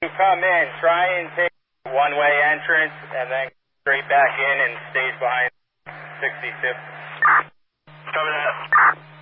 You come in, try and take one-way entrance, and then straight back in and stage behind 65th. Cover that.